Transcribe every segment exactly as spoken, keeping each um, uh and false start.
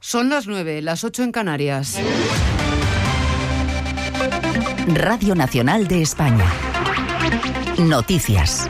Son las nueve, las ocho en Canarias. Radio Nacional de España. Noticias.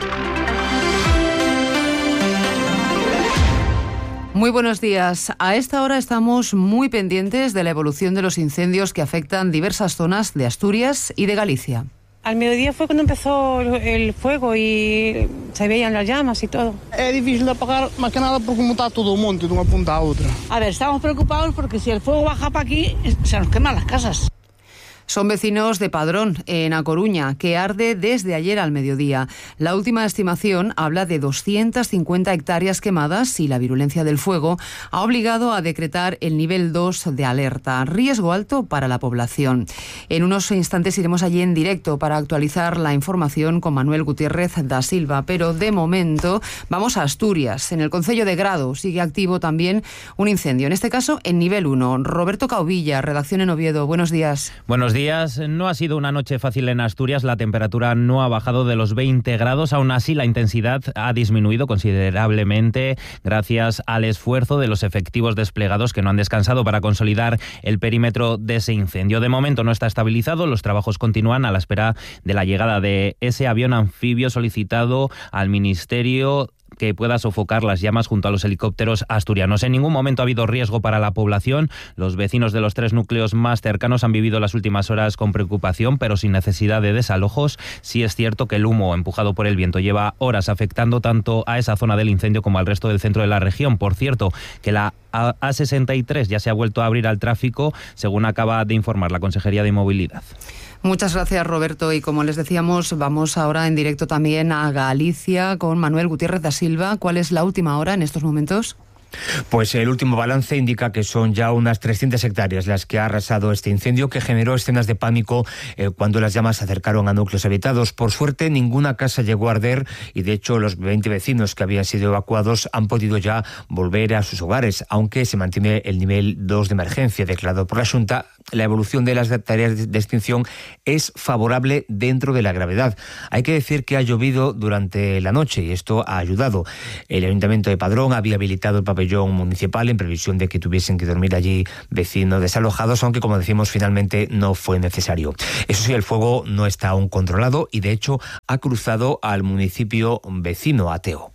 Muy buenos días. A esta hora estamos muy pendientes de la evolución de los incendios que afectan diversas zonas de Asturias y de Galicia. Al mediodía fue cuando empezó el fuego y se veían las llamas y todo. Es difícil de apagar, más que nada porque como está todo un monte de una punta a otra. A ver, estamos preocupados porque si el fuego baja para aquí, se nos queman las casas. Son vecinos de Padrón, en A Coruña, que arde desde ayer al mediodía. La última estimación habla de doscientas cincuenta hectáreas quemadas y la virulencia del fuego ha obligado a decretar el nivel dos de alerta, riesgo alto para la población. En unos instantes iremos allí en directo para actualizar la información con Manuel Gutiérrez da Silva, pero de momento vamos a Asturias. En el concello de Grado sigue activo también un incendio, en este caso en nivel uno. Roberto Cauvilla, redacción en Oviedo. Buenos días. Buenos días. No ha sido una noche fácil en Asturias, la temperatura no ha bajado de los veinte grados, aún así la intensidad ha disminuido considerablemente gracias al esfuerzo de los efectivos desplegados que no han descansado para consolidar el perímetro de ese incendio. De momento no está estabilizado, los trabajos continúan a la espera de la llegada de ese avión anfibio solicitado al Ministerio que pueda sofocar las llamas junto a los helicópteros asturianos. En ningún momento ha habido riesgo para la población. Los vecinos de los tres núcleos más cercanos han vivido las últimas horas con preocupación, pero sin necesidad de desalojos. Sí es cierto que el humo empujado por el viento lleva horas afectando tanto a esa zona del incendio como al resto del centro de la región. Por cierto, que la A sesenta y tres ya se ha vuelto a abrir al tráfico, según acaba de informar la Consejería de Movilidad. Muchas gracias, Roberto. Y como les decíamos, vamos ahora en directo también a Galicia con Manuel Gutiérrez da Silva. ¿Cuál es la última hora en estos momentos? Pues el último balance indica que son ya unas trescientas hectáreas las que ha arrasado este incendio, que generó escenas de pánico eh, cuando las llamas se acercaron a núcleos habitados. Por suerte, ninguna casa llegó a arder y, de hecho, los veinte vecinos que habían sido evacuados han podido ya volver a sus hogares, aunque se mantiene el nivel dos de emergencia declarado por la Xunta. La evolución de las tareas de extinción es favorable dentro de la gravedad. Hay que decir que ha llovido durante la noche y esto ha ayudado. El Ayuntamiento de Padrón había habilitado el pabellón municipal en previsión de que tuviesen que dormir allí vecinos desalojados, aunque, como decimos, finalmente no fue necesario. Eso sí, el fuego no está aún controlado y, de hecho, ha cruzado al municipio vecino, Ateo.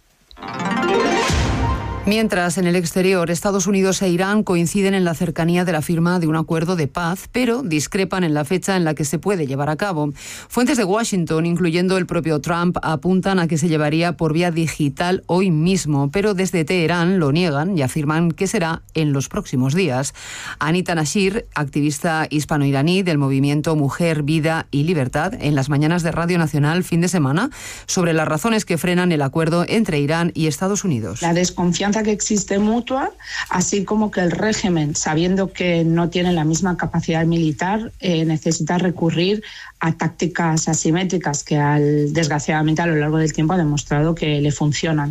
Mientras, en el exterior, Estados Unidos e Irán coinciden en la cercanía de la firma de un acuerdo de paz, pero discrepan en la fecha en la que se puede llevar a cabo. Fuentes de Washington, incluyendo el propio Trump, apuntan a que se llevaría por vía digital hoy mismo, pero desde Teherán lo niegan y afirman que será en los próximos días. Anita Nashir, activista hispano-iraní del movimiento Mujer, Vida y Libertad, en las mañanas de Radio Nacional fin de semana, sobre las razones que frenan el acuerdo entre Irán y Estados Unidos. La desconfianza que existe mutua, así como que el régimen, sabiendo que no tiene la misma capacidad militar, eh, necesita recurrir a tácticas asimétricas que al, desgraciadamente a lo largo del tiempo ha demostrado que le funcionan.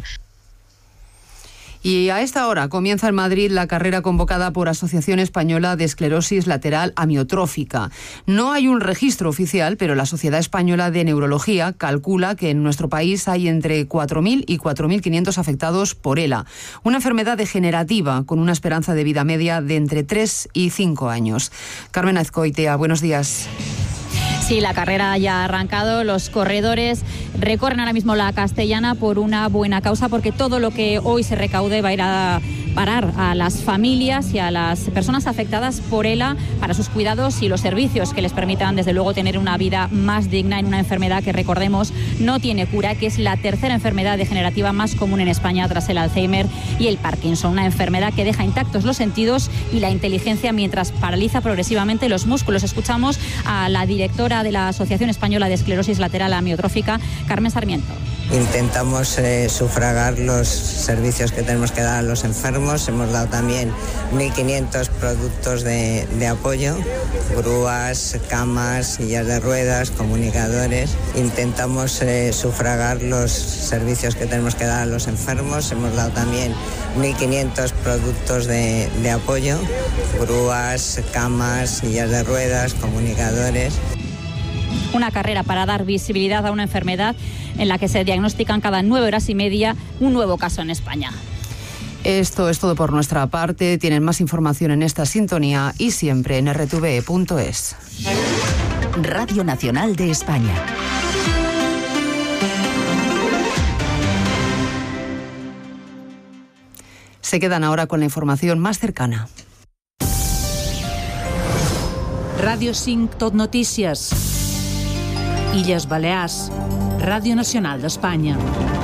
Y a esta hora comienza en Madrid la carrera convocada por Asociación Española de Esclerosis Lateral Amiotrófica. No hay un registro oficial, pero la Sociedad Española de Neurología calcula que en nuestro país hay entre cuatro mil y cuatro mil quinientos afectados por ELA, una enfermedad degenerativa con una esperanza de vida media de entre tres y cinco años. Carmen Azcoitia, buenos días. Sí, la carrera ya ha arrancado. Los corredores recorren ahora mismo la Castellana por una buena causa, porque todo lo que hoy se recaude va a ir a parar a las familias y a las personas afectadas por ELA para sus cuidados y los servicios que les permitan, desde luego, tener una vida más digna en una enfermedad que, recordemos, no tiene cura, que es la tercera enfermedad degenerativa más común en España tras el Alzheimer y el Parkinson, una enfermedad que deja intactos los sentidos y la inteligencia mientras paraliza progresivamente los músculos. Escuchamos a la directora de la Asociación Española de Esclerosis Lateral Amiotrófica, Carmen Sarmiento. Intentamos eh, sufragar los servicios que tenemos que dar a los enfermos. Hemos dado también mil quinientos productos de, de apoyo, grúas, camas, sillas de ruedas, comunicadores. Intentamos eh, sufragar los servicios que tenemos que dar a los enfermos. Hemos dado también mil quinientos productos de, de apoyo, grúas, camas, sillas de ruedas, comunicadores. Una carrera para dar visibilidad a una enfermedad en la que se diagnostican cada nueve horas y media un nuevo caso en España. Esto es todo por nuestra parte. Tienen más información en esta sintonía y siempre en r t v punto es. Radio Nacional de España. Se quedan ahora con la información más cercana. Ràdio cinc Tot Notícies. Illes Balears. Ràdio Nacional d'Espanya.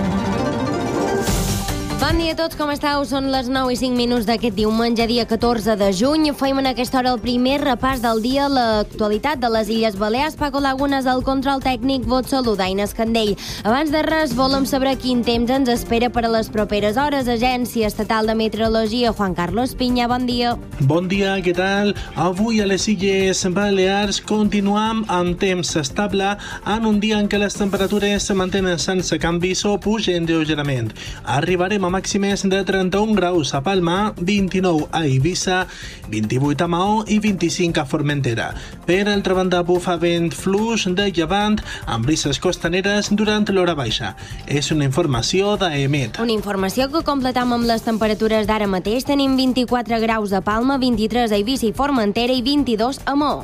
Bon dia a tots, com esteu? Són les nou i cinc minuts d'aquest diumenge, dia catorze de juny. Fem en aquesta hora el primer repàs del dia, l'actualitat de les Illes Balears. Paco Lagunes, el control tècnic, vos saluda, Ines Candell. Abans de res, volem saber quin temps ens espera per a les properes hores. Agència Estatal de Meteorologia, Juan Carlos Piña, bon dia. Bon dia, què tal? Avui a les Illes Balears continuam amb temps estable en un dia en què les temperatures se mantenen sense canvis o pugen lleugerament. Arribarem a màximes de trenta-un graus a Palma, vint-i-nou a Eivissa, vint-i-vuit a Maó i vint-i-cinc a Formentera. Per altra banda, bufa vent fluix de llevant amb brises costaneres durant l'hora baixa. És una informació d'A E M E T. Una informació que completam amb les temperatures d'ara mateix. Tenim vint-i-quatre graus a Palma, vint-i-tres a Eivissa i Formentera i vint-i-dos a Maó.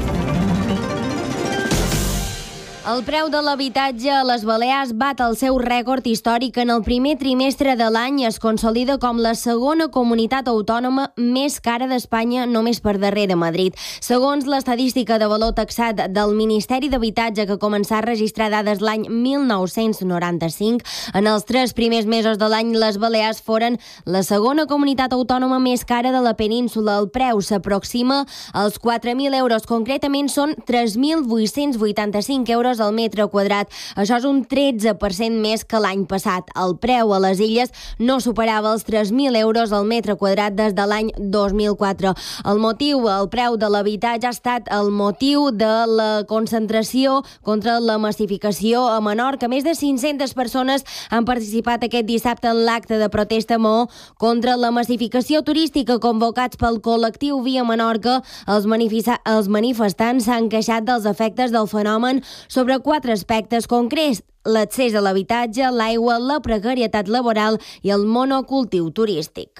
El preu de l'habitatge a les Balears bat el seu rècord històric en el primer trimestre de l'any i es consolida com la segona comunitat autònoma més cara d'Espanya, només per darrere de Madrid. Segons l'estadística de valor taxat del Ministeri d'Habitatge, que començà a registrar dades l'any mil nou-cents noranta-cinc, en els tres primers mesos de l'any les Balears foren la segona comunitat autònoma més cara de la península. El preu s'aproxima als quatre mil euros, concretament són tres mil vuit-cents vuitanta-cinc euros al metre quadrat. Això és un tretze per cent més que l'any passat. El preu a les illes no superava els tres mil euros al metre quadrat des de l'any dos mil quatre. El motiu, el preu de l'habitatge, ha estat el motiu de la concentració contra la massificació a Menorca. Més de cinc-centes persones han participat aquest dissabte en l'acte de protesta a Maó contra la massificació turística convocats pel col·lectiu Via Menorca. Els, els manifestants s'han queixat dels efectes del fenomen sobre quatre aspectes concrets: l'accés a l'habitatge, l'aigua, la precarietat laboral i el monocultiu turístic.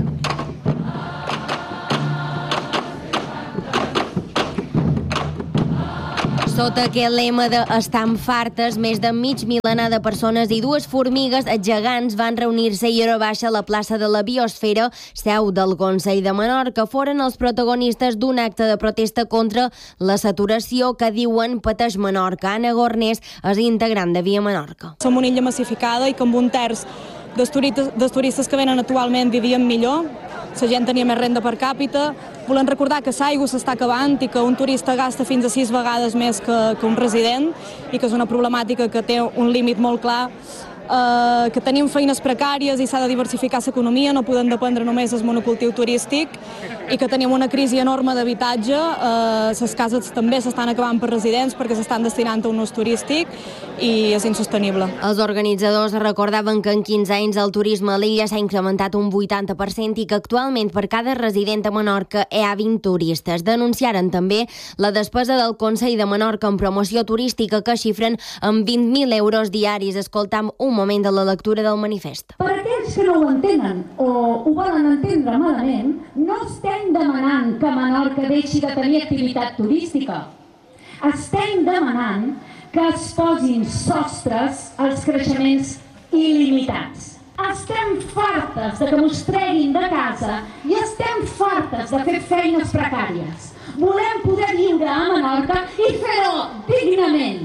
Sota aquest lema de "estan fartes", més de mig milenar de persones i dues formigues gegants van reunir-se i hora baixa a la plaça de la Biosfera, seu del Consell de Menorca. Foren els protagonistes d'un acte de protesta contra la saturació que diuen pateix Menorca. Anna Gornés és integrant de Via Menorca. Som una illa massificada i que amb un terç dels turistes, dels turistes que venen actualment vivien millor. La gent tenia més renda per càpita. Volem recordar que l'aigua s'està acabant i que un turista gasta fins a sis vegades més que, que un resident i que és una problemàtica que té un límit molt clar, eh, que tenim feines precàries i s'ha de diversificar l'economia, no podem dependre només del monocultiu turístic i que tenim una crisi enorme d'habitatge. Eh, les cases també s'estan acabant per residents perquè s'estan destinant a un ús turístic i és insostenible. Els organitzadors recordaven que en quinze anys el turisme a l'illa s'ha incrementat un vuitanta per cent i que actualment per cada resident a Menorca hi ha vint turistes. Denunciaren també la despesa del Consell de Menorca en promoció turística que xifren en vint mil euros diaris. Escoltam un moment de la lectura del manifest. Per aquells que no ho entenen o ho volen entendre malament, no estem demanant que Menorca deixi de tenir activitat turística. Estem demanant que es posin sostres als creixements il·limitats. Estem fartes de que mos treguin de casa i estem fartes de fer feines precàries. Volem poder viure a Menorca i fer-ho dignament.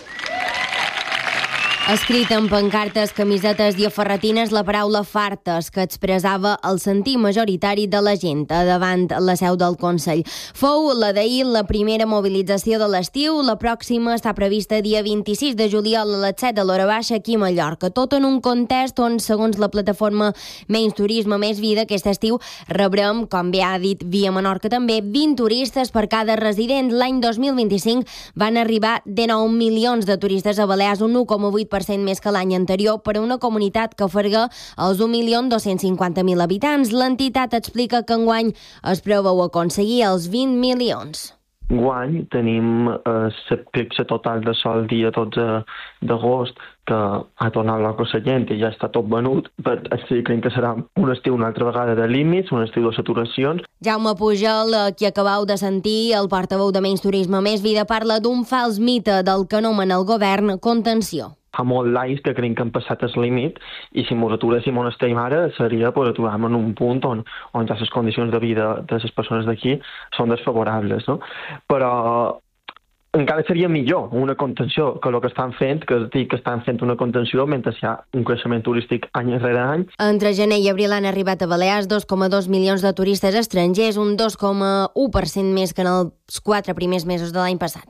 Escrit en pancartes, camisetes i aferratines, la paraula fartes, que expressava el sentir majoritari de la gent davant la seu del Consell. Fou la d'ahir la primera mobilització de l'estiu. La pròxima està prevista dia vint-i-sis de juliol a les set de l'hora baixa aquí a Mallorca. Tot en un context on, segons la plataforma Menys Turisme, Més Vida, aquest estiu rebrem, com bé ha dit Via Menorca també, vint turistes per cada resident. L'any dos mil vint-i-cinc van arribar dinou milions de turistes a Balears, un u coma vuit per cent més que l'any anterior, per a una comunitat que oferga els un milió dos-cents cinquanta mil habitants. L'entitat explica que enguany es preveu aconseguir els vint milions. guany tenim eh, l'eclipse total de sol el dia dotze d'agost, que ha tornat loca la gent i ja està tot venut, però sí, crec que serà un estiu una altra vegada de límits, un estiu de saturacions. Jaume Pujol, qui acabeu de sentir, el portaveu de Menys Turisme Més Vida, parla d'un fals mite del que anomena el govern contenció. Fa molt d'anys que creiem que hem passat el límit i si ens aturéssim on estem ara seria per aturar-nos en un punt on, on ja les condicions de vida de les persones d'aquí són desfavorables, no? Però encara seria millor una contenció que el que estan fent, que és dir que estan fent una contenció mentre hi ha un creixement turístic any rere any. Entre gener i abril han arribat a Balears dos coma dos milions de turistes estrangers, un dos coma u per cent més que en els quatre primers mesos de l'any passat.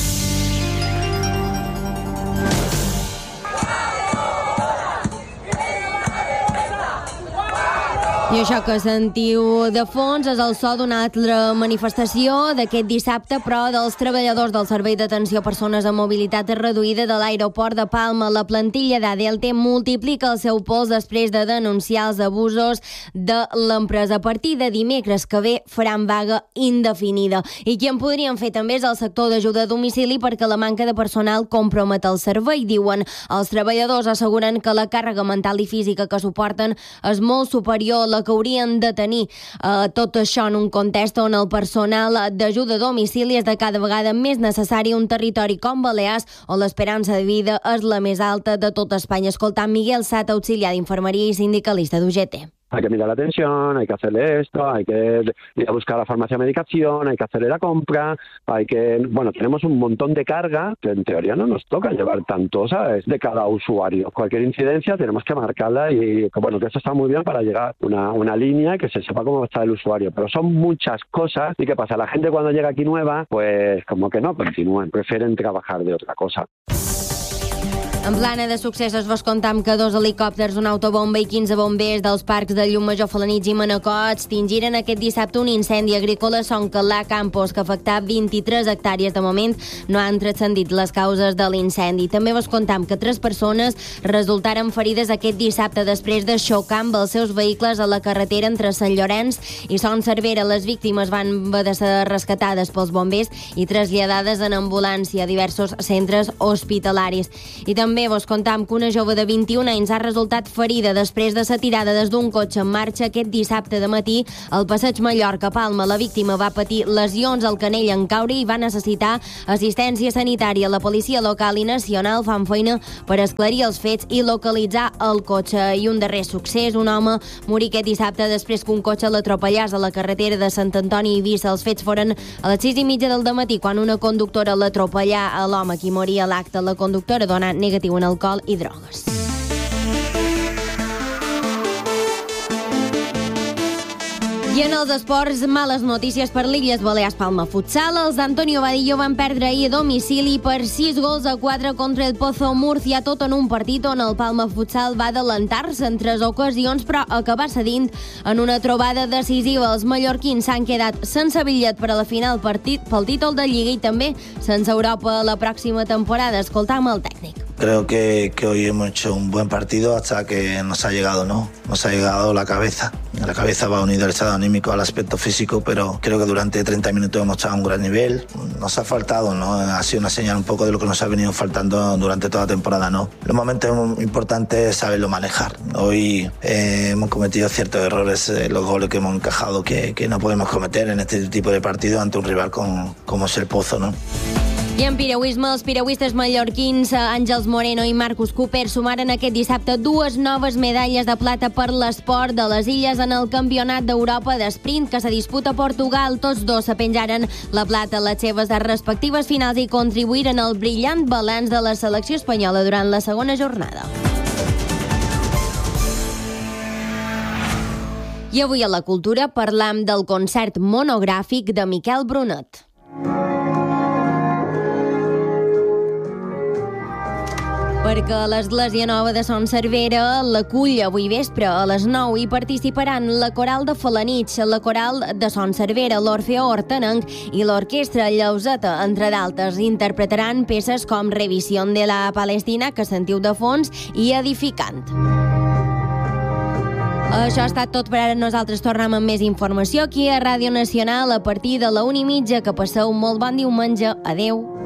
I això que sentiu de fons és el so d'una altra manifestació d'aquest dissabte, però dels treballadors del Servei d'Atenció a Persones amb Mobilitat Reduïda de l'aeroport de Palma. La plantilla d'A D L T multiplica el seu pols després de denunciar els abusos de l'empresa. A partir de dimecres que ve faran vaga indefinida. I qui en podrien fer també és el sector d'ajuda a domicili, perquè la manca de personal compromet el servei, diuen. Els treballadors asseguren que la càrrega mental i física que suporten és molt superior a la que haurien de tenir. Eh, tot això en un context on el personal d'ajuda a domicili és de cada vegada més necessari un territori com Balears, on l'esperança de vida és la més alta de tot Espanya. Escoltant Miguel Sat, auxiliar d'infermeria i sindicalista d'U G T. Hay que mirar la tensión, hay que hacerle esto, hay que ir a buscar a la farmacia medicación, hay que hacerle la compra, hay que... Bueno, tenemos un montón de carga que en teoría no nos toca llevar tanto, ¿sabes?, de cada usuario. Cualquier incidencia tenemos que marcarla y, bueno, que esto está muy bien para llegar a una, una línea y que se sepa cómo está el usuario. Pero son muchas cosas y ¿qué pasa? La gente cuando llega aquí nueva, pues como que no continúan, prefieren trabajar de otra cosa. En plana de successos vos contam que dos helicòpters, una autobomba i quinze bombers dels parcs de Llumajor, Felanitx i Manacor extingiren aquest dissabte un incendi agrícola a Son Calà, Campos, que afectà vint-i-tres hectàrees. De moment no han transcendit les causes de l'incendi. També vos contam que tres persones resultaren ferides aquest dissabte després de xocar amb els seus vehicles a la carretera entre Sant Llorenç i Son Cervera. Les víctimes van haver de ser rescatades pels bombers i traslladades en ambulància a diversos centres hospitalaris. I també També vos contam que una jove de vint-i-un anys ha resultat ferida després de ser tirada des d'un cotxe en marxa aquest dissabte de matí al passeig Mallorca, Palma. La víctima va patir lesions al canell en caure i va necessitar assistència sanitària. La policia local i nacional fan feina per esclarir els fets i localitzar el cotxe. I un darrer succés, un home morí aquest dissabte després que un cotxe l'atropellàs a la carretera de Sant Antoni i Eivissa. Els fets foren a les sis i mitja del dematí quan una conductora l'atropellà a l'home qui moria a l'acte. La conductora dona negatiu en alcohol i drogues. I en els esports, males notícies per l'Illes Balears Palma Futsal. Els d'Antonio Vadillo van perdre ahir a domicili per sis gols a quatre contra el Pozo Murcia, tot en un partit on el Palma Futsal va adelantar-se en tres ocasions, però acabar cedint en una trobada decisiva. Els mallorquins s'han quedat sense bitllet per a la final partit pel títol de Lliga i també sense Europa la pròxima temporada. Escoltam el tècnic. Creo que, que hoy hemos hecho un buen partido hasta que nos ha llegado, ¿no? Nos ha llegado la cabeza. La cabeza va unido al estado anímico, al aspecto físico, pero creo que durante treinta minutos hemos estado a un gran nivel. Nos ha faltado, ¿no? Ha sido una señal un poco de lo que nos ha venido faltando durante toda la temporada, ¿no? Los momentos importantes es saberlo manejar. Hoy eh, hemos cometido ciertos errores, eh, los goles que hemos encajado que, que no podemos cometer en este tipo de partido ante un rival con, como es el Pozo, ¿no? I en piragüisme, els piragüistes mallorquins Àngels Moreno i Marcus Cooper sumaren aquest dissabte dues noves medalles de plata per l'esport de les illes en el Campionat d'Europa d'Esprint que se disputa a Portugal. Tots dos se penjaren la plata a les seves respectives finals i contribuïren al brillant balanç de la selecció espanyola durant la segona jornada. I avui a la Cultura parlam del concert monogràfic de Miquel Brunet. Perquè l'Església Nova de Son Cervera l'acull avui vespre a les nou i participaran la Coral de Felanitx, la Coral de Son Cervera, l'Orfeó Hortenenc i l'Orquestra Lleuseta, entre d'altres. Interpretaran peces com Revisión de la Palestina, que sentiu de fons, i Edificant. Això ha estat tot per ara. Nosaltres tornem amb més informació aquí a Ràdio Nacional a partir de la una i mitja. Que passeu un molt bon diumenge. Adeu.